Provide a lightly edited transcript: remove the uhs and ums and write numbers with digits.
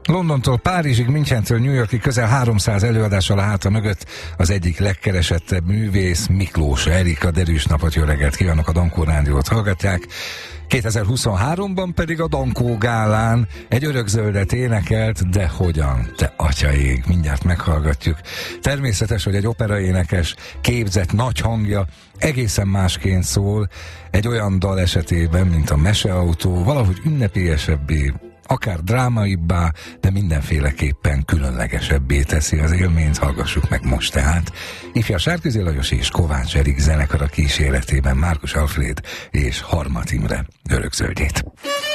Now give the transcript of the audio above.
Londontól Párizsig, Münchentől New Yorkig közel 300 előadással a háta mögött az egyik legkeresettebb művész, Miklós Erika. Derűs napot, jó reggelt kívánok, a Dankó Rádiót hallgatják. 2023-ban pedig a Dankó Gálán egy örökzöldet énekelt, de hogyan, te atyaég, mindjárt meghallgatjuk. Természetes, hogy egy operaénekes képzett nagy hangja egészen másként szól egy olyan dal esetében, mint a Meseautó, valahogy ünnepélyesebbé, akár drámaibbá, de mindenféleképpen különlegesebbé teszi az élményt. Hallgassuk meg most tehát. Ifja Sárközi Lajos és Kovács Erik zenekara kíséretében Márkus Alfréd és Harmat Imre örökzöldjét.